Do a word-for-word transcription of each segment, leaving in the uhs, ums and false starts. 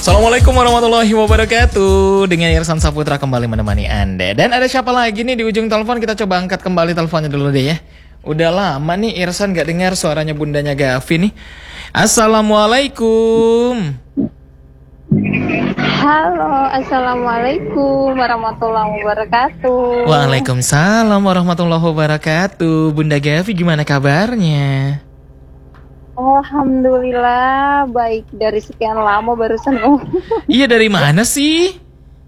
Assalamualaikum warahmatullahi wabarakatuh. Dengan Irsan Saputra kembali menemani Anda. Dan ada siapa lagi nih di ujung telepon? Kita coba angkat kembali teleponnya dulu deh ya. Udah lama nih Irsan gak dengar suaranya bundanya Gavi nih. Assalamualaikum. Halo, assalamualaikum warahmatullahi wabarakatuh. Waalaikumsalam warahmatullahi wabarakatuh. Bunda Gavi gimana kabarnya? Alhamdulillah baik, dari sekian lama barusan. Oh. Iya, dari mana sih?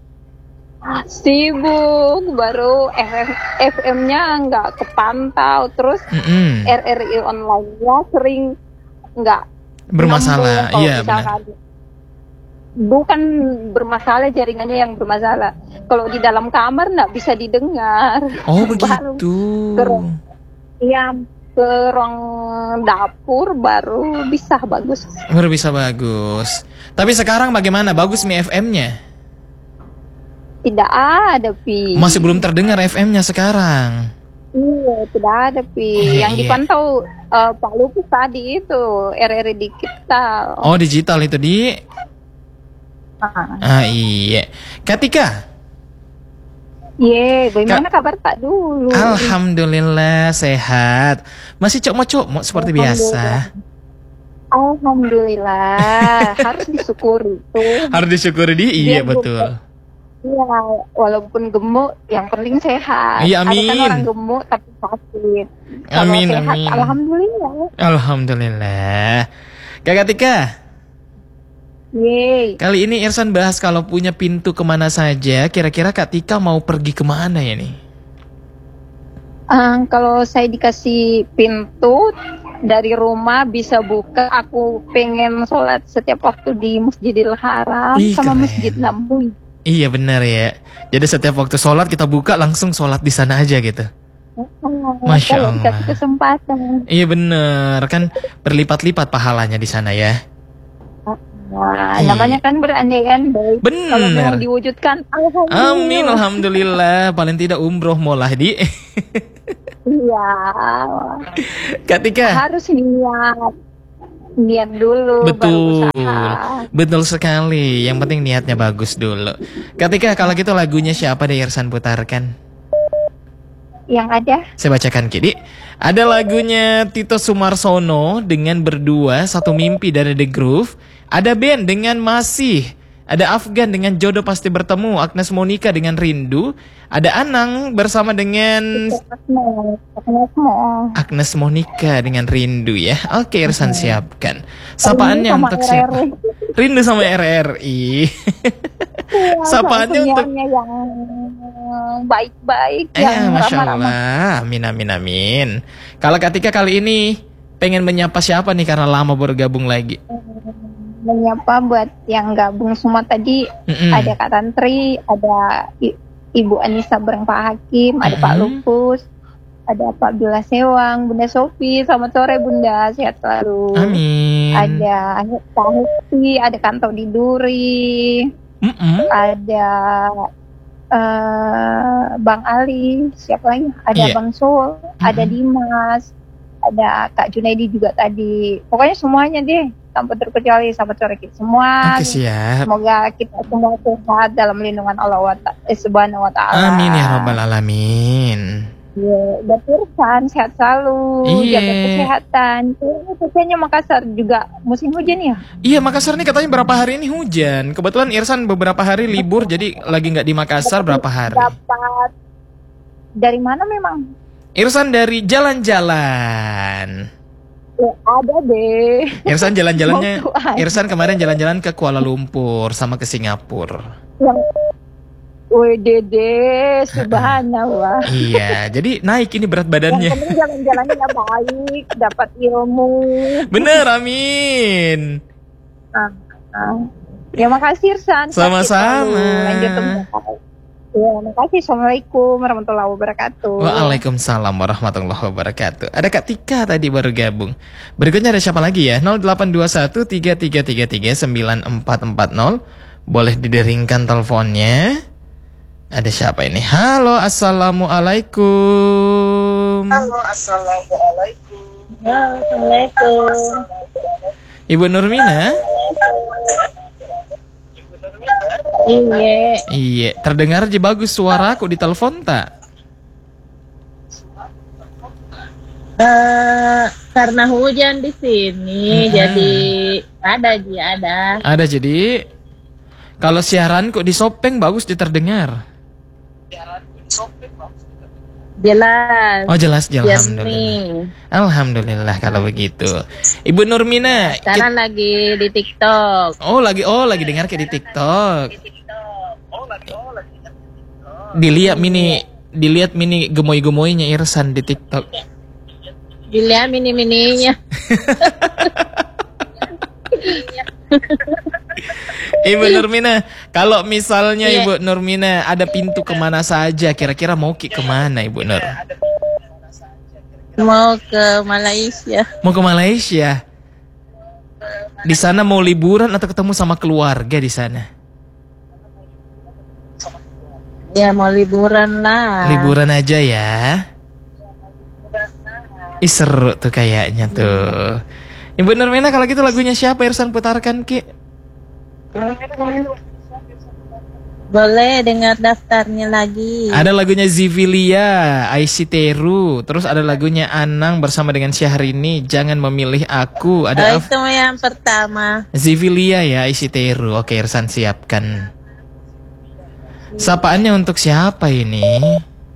Sibuk, baru F M F M-nya nggak kepantau, terus Mm-mm. R R I online-nya sering nggak Bermasalah. nyambung. Kalau Iya benar. misalkan- bukan bermasalah, jaringannya yang bermasalah. Kalau di dalam kamar nggak bisa didengar. Oh Baru begitu. ke ruang- Iya, ke ruang dapur baru bisa bagus. Baru bisa bagus. Tapi sekarang bagaimana? Bagus mi F M-nya? Tidak ada, Pi. Masih belum terdengar F M-nya sekarang. Iya, tidak ada, Pi. Iya, Yang iya. dipantau eh, Pak Lupus tadi itu R R I di kita. Oh digital itu di. Ah. Ah iya. Katika. Ye, bagaimana kabar Pak dulu? Alhamdulillah sehat. Masih cok-cok seperti biasa. Alhamdulillah, harus disyukuri tuh. Harus disyukuri di. Iya Iya, betul. Iya, walaupun gemuk, yang penting sehat. Iya, Ada kan amin. orang gemuk tapi sakit. Kalau Amin, sehat, amin. alhamdulillah. Alhamdulillah. Kak Katika. Yeay. Kali ini Irsan bahas kalau punya pintu kemana saja. Kira-kira Kak Tika mau pergi kemana ya nih? Ah, kalau saya dikasih pintu dari rumah bisa buka, aku pengen sholat setiap waktu di Masjidil Haram Ih, sama keren. Masjid Nabawi. Iya benar ya. Jadi setiap waktu sholat kita buka langsung sholat di sana aja gitu. Masya Kalau Allah. dikasih kesempatan. Iya benar kan berlipat-lipat pahalanya di sana ya. Nah, Iya. namanya kan berandai-andai. Benar. Kalau memang diwujudkan, alhamdulillah. Amin alhamdulillah. Paling tidak umroh molah di. Iya. Kak Tika. Harus niat. Niat dulu Betul. baru usaha. Betul sekali. Yang penting niatnya bagus dulu. Kak Tika, kalau gitu lagunya siapa deh Irsan putarkan? Yang ada Saya bacakan Kidi. Ada lagunya Tito Sumarsono dengan Berdua Satu Mimpi dari The Groove. Ada band dengan Masih. Ada Afgan dengan Jodoh Pasti Bertemu. Agnes Monica dengan Rindu. Ada Anang bersama dengan Agnes Monica dengan Rindu ya. Oke Irsan siapkan. Sapaannya sama untuk R R I. siapa? Rindu sama R R I. Sapaannya untuk penyiarnya yang baik-baik, Eh, yang Masya ramah-ramah. Allah. Amin, amin, amin. Kalau Katika kali ini pengen menyapa siapa nih karena lama bergabung lagi? Menyapa buat yang gabung semua tadi. Mm-mm. Ada Kak Tantri, ada I- Ibu Anissa Bareng Pak Hakim, ada Pak Mm-mm. Lupus, ada Pak Bila Sewang, Bunda Sofi. Selamat sore Bunda, sehat selalu. Amin. Ada Kak Hesti, ada Kanto di Duri, Mm-mm. ada eh, Bang Ali, siapa lagi? Ada Iya. Bang Sul, ada Mm-mm. Dimas, ada Kak Junaidi juga tadi. Pokoknya semuanya deh, tanpa terkecuali. Selamat sore kita semua. Oke siap. Semoga kita semua sehat dalam lindungan Allah wa ta- eh, Subhanahu wa Ta'ala. Amin ya Rabbal Alamin. Ya, betul kan, sehat selalu, Iya. jaga kesehatan. Kayaknya Makassar juga musim hujan ya. Iya Makassar nih katanya berapa hari ini hujan. Kebetulan Irsan beberapa hari libur jadi lagi nggak di Makassar berapa hari. Dapat dari mana memang? Irsan dari jalan-jalan. Ya, ada deh. Irsan jalan-jalannya. Mau tuh, Irsan kemarin jalan-jalan ke Kuala Lumpur sama ke Singapura. Yang W D D, subhanallah. Iya, jadi naik ini berat Yang badannya. penting jalan-jalannya baik, dapat ilmu. Bener, amin. Ah, ah. Ya makasih Irsan. Sama-sama. Lanjut terus. Ya, makasih. Assalamualaikum warahmatullahi wabarakatuh. Waalaikumsalam warahmatullahi wabarakatuh. Ada Kak Tika tadi baru gabung. Berikutnya ada siapa lagi ya? nol delapan dua satu tiga tiga tiga tiga sembilan empat empat nol. Boleh dideringkan teleponnya. Ada siapa ini? Halo, assalamualaikum. Halo, assalamualaikum. Assalamualaikum. Ibu Nurmina. Iya. Iya, terdengar aja bagus suara aku di telepon tak? Eh, karena hujan di sini, Mm-mm. jadi ada Ji, ada. Ada jadi kalau siaran kok di Sopeng bagus diterdengar. Jelas. Oh jelas, Jernih. alhamdulillah. Alhamdulillah kalau begitu. Ibu Nurmina, kit- Sekarang lagi di TikTok. oh lagi oh lagi dengar kayak di TikTok. Dilihat mini dilihat mini gemoy-gemoynya Irsan di TikTok. Dilihat mini-mininya. Ibu Nurmina, kalau misalnya Iya. Ibu Nurmina ada pintu kemana saja, kira-kira mau ki kemana Ibu Nur? Mau ke Malaysia. Mau ke Malaysia? Di sana mau liburan atau ketemu sama keluarga di sana? Ya mau liburan lah. Liburan aja ya. Ih seru tuh kayaknya tuh. Ibu Nurmina kalau gitu lagunya siapa Irsan putarkan Ki? Boleh dengar daftarnya lagi. Ada lagunya Zivilia, Aisy Teru, terus ada lagunya Anang bersama dengan Syahrini, Jangan Memilih Aku. Oh, Ada Af- itu yang pertama. Zivilia ya, Aisy Teru. Oke Irsan siapkan. Sapaannya untuk siapa ini?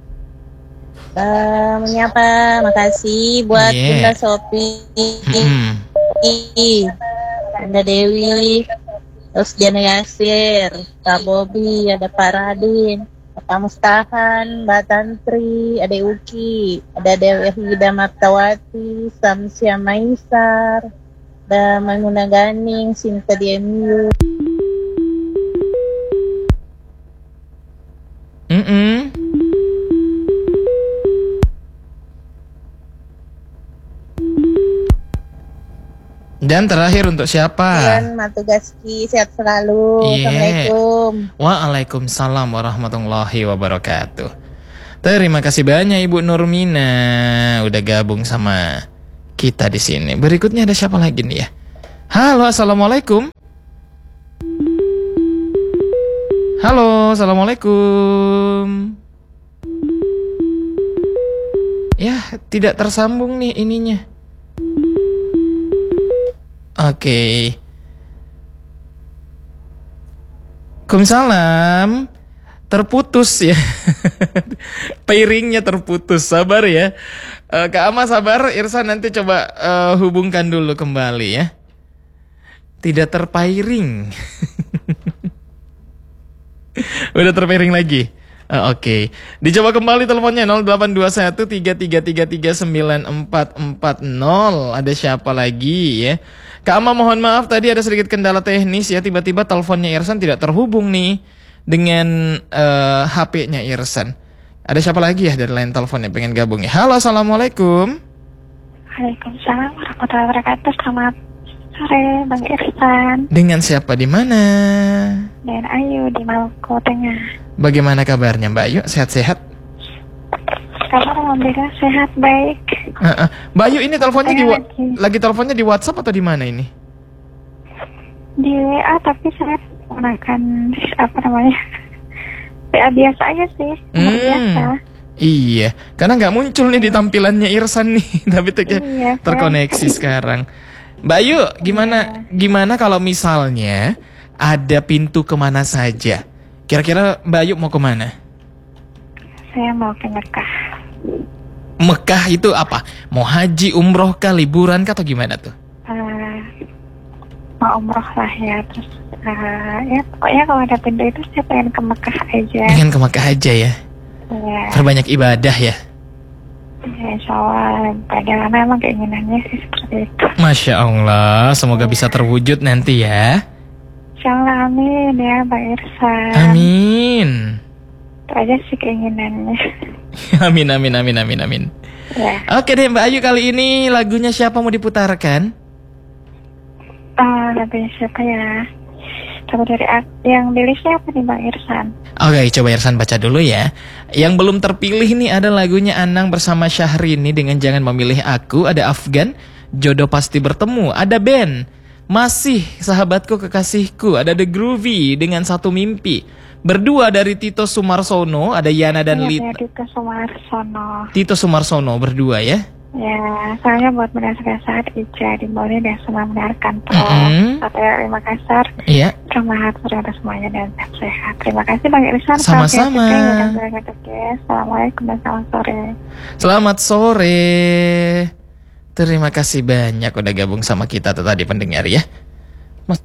Eh, menyapa, makasih buat Iya. Bunda Sopi, Hmm. Bunda Dewi, terus Jana Yasir, Kak Bobi, ada Pak Radin, Pak Mustahan, Mbak Tantri, ada Uki, ada Dewi Hida Martawati, Samsia Maisar, ada Maimuna Ganing, Sinta Diemyu. Mm-mm. Dan terakhir untuk siapa? Dan Matugaski, sehat selalu. Iya. Assalamualaikum. Waalaikumsalam warahmatullahi wabarakatuh. Terima kasih banyak Ibu Nurmina udah gabung sama kita di sini. Berikutnya ada siapa lagi nih ya? Halo, assalamualaikum. Halo, assalamualaikum. Ya, tidak tersambung nih ininya. Oke. Waalaikumsalam. Terputus ya. Pairingnya terputus. Sabar ya. Eh, Kak Ama sabar. Irsan nanti coba eh, hubungkan dulu kembali ya. Tidak terpairing. Udah terpairing lagi. Ah, Oke, dicoba kembali teleponnya nol delapan dua satu tiga tiga tiga tiga sembilan empat empat nol. Ada siapa lagi ya? Kak Ama mohon maaf tadi ada sedikit kendala teknis ya. Tiba-tiba teleponnya Irsan tidak terhubung nih dengan eh, H P-nya Irsan. Ada siapa lagi ya dari lain teleponnya pengen gabung ya? Halo, assalamualaikum. Waalaikumsalam warahmatullahi wabarakatuh. Selamat sore Bang Irsan Dengan siapa di mana? dan Ayu di Maluku Tengah. Bagaimana kabarnya Mbak Ayu? Sehat-sehat? Kabar alhamdulillah sehat baik. Uh, uh. Mbak Ayu ini teleponnya di wa- Lagi. lagi teleponnya di WhatsApp atau di mana ini? Di W A tapi saya menggunakan apa namanya W A biasa aja sih. Nomor Hmm. biasa. Iya, karena nggak muncul nih di tampilannya Irsan nih, tapi ter- Iya, terkoneksi sekarang. Mbak Ayu, gimana gimana kalau misalnya ada pintu kemana saja? Kira-kira Mbak Ayu mau kemana? Saya mau ke Mekah. Mekah itu apa? Mau haji, umroh kah, liburan kah, atau gimana tuh? Eh, mau umroh lah ya. Terus eh, ya pokoknya kalau ada pintu itu saya pengen ke Mekah aja. Pengen ke Mekah aja ya, Ya, perbanyak ibadah ya. ya insya Allah. Padahal memang keinginannya sih seperti itu. Masya Allah, semoga bisa terwujud nanti ya. Insya Allah amin ya Mbak Irsan. Amin. Itu aja sih keinginannya. Amin, amin, amin, amin, amin. Ya. Oke deh Mbak Ayu, kali ini lagunya siapa mau diputarkan? Ah, lagunya siapa ya? Coba dari ak- yang pilih siapa nih Bang Irsan? Oke, coba Irsan baca dulu ya. Yang belum terpilih nih ada lagunya Anang bersama Syahrini dengan Jangan Memilih Aku. Ada Afgan, Jodoh Pasti Bertemu. Ada Ben, Masih sahabatku kekasihku, ada The Groovy dengan Satu Mimpi. Berdua dari Tito Sumarsono, ada Yana dan Iya, Lita. ya, Tito Sumarsono. Tito Sumarsono berdua ya. Ya, soalnya buat mendengarkan saat Ica di Bali dan semua mendengarkan Pro. Mm-hmm. Satu dari Makassar. Iya. Selamat sore untuk semuanya dan tetap sehat. Terima kasih Bang Irsan. Sama-sama. Assalamualaikum dan selamat sore. Selamat sore. Terima kasih banyak udah gabung sama kita tuh tadi pendengar ya. Mas...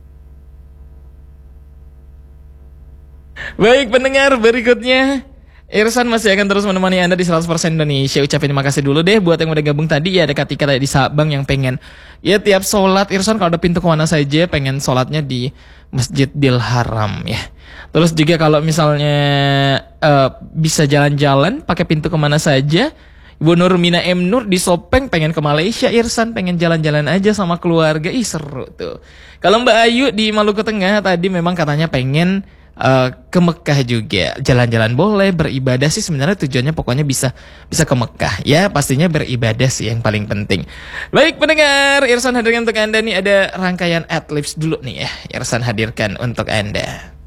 Baik pendengar, berikutnya Irsan masih akan terus menemani Anda di seratus persen Indonesia. Ucapin terima kasih dulu deh buat yang udah gabung tadi. Ya ada Katika tadi di Sabang yang pengen ya tiap sholat Irsan kalau ada pintu kemana saja pengen sholatnya di Masjidil Haram ya. Terus juga kalau misalnya uh, bisa jalan-jalan pakai pintu kemana saja. Ibu Nurmina M Nur di Sopeng pengen ke Malaysia. Irsan pengen jalan-jalan aja sama keluarga. Ih seru tuh. Kalau Mbak Ayu di Maluku Tengah tadi memang katanya pengen Uh, ke Mekah juga. Jalan-jalan boleh, beribadah sih sebenarnya tujuannya pokoknya bisa bisa ke Mekah ya, pastinya beribadah sih yang paling penting. Baik pendengar, Irsan hadirkan untuk Anda nih ada rangkaian adlibs dulu nih ya. Irsan hadirkan untuk Anda.